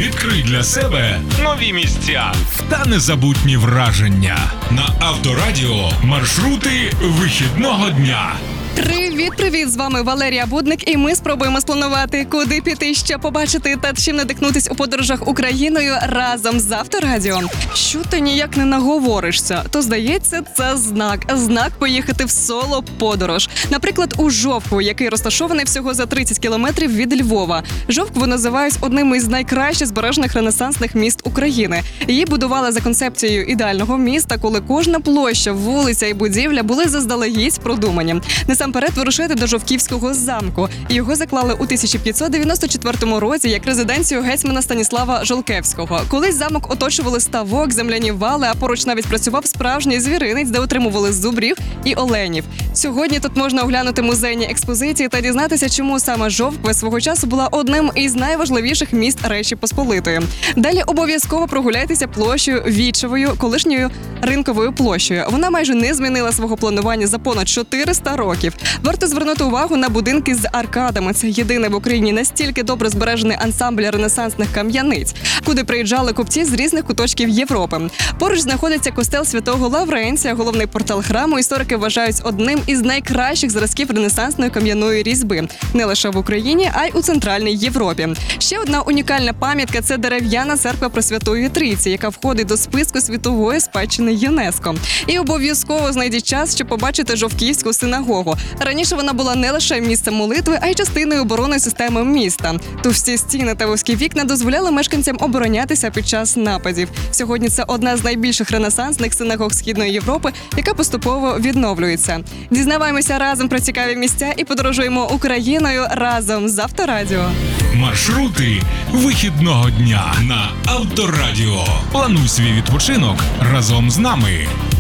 Відкрий для себе нові місця та незабутні враження. На Авторадіо маршрути вихідного дня. Привіт! З вами Валерія Будник, і ми спробуємо спланувати, куди піти, що побачити та чим надихнутись у подорожах Україною разом з Авторадіо. Що ти ніяк не наговоришся, то, здається, це знак поїхати в соло-подорож. Наприклад, у Жовкву, який розташований всього за 30 кілометрів від Львова. Жовкву називають одним із найкраще збережених ренесансних міст України. Її будували за концепцією ідеального міста, коли кожна площа, вулиця і будівля були заздалегідь продумані. Насамперед вирушити до Жовківського замку. Його заклали у 1594 році як резиденцію гетьмана Станіслава Жолкевського. Колись замок оточували ставок, земляні вали, а поруч навіть працював справжній звіринець, де отримували зубрів і оленів. Сьогодні тут можна оглянути музейні експозиції та дізнатися, чому саме Жовква свого часу була одним із найважливіших міст Речі Посполитої. Далі обов'язково прогуляйтеся площею Вічевою, колишньою Ринковою площею. Вона майже не змінила свого планування за понад 400 років. Варто звернути увагу на будинки з аркадами. Це єдиний в Україні настільки добре збережений ансамбль ренесансних кам'яниць, куди приїжджали купці з різних куточків Європи. Поруч знаходиться костел Святого Лавренція, головний портал храму. Історики вважають одним із найкращих зразків ренесансної кам'яної різьби. Не лише в Україні, а й у Центральній Європі. Ще одна унікальна пам'ятка – це дерев'яна церква Пресвятої Трійці, яка входить до списку світової спадщини ЮНЕСКО. І обов'язково знайдіть час, щоб побачити Жовківську синагогу. Раніше вона була не лише місцем молитви, а й частиною оборонної системи міста. Товсті стіни та вузькі вікна дозволяли мешканцям оборонятися під час нападів. Сьогодні це одна з найбільших ренесансних синагог Східної Європи, яка поступово відновлюється. Дізнаваємося разом про цікаві місця і подорожуємо Україною разом з Авторадіо. Маршрути вихідного дня на Авторадіо. Плануй свій відпочинок разом з нами.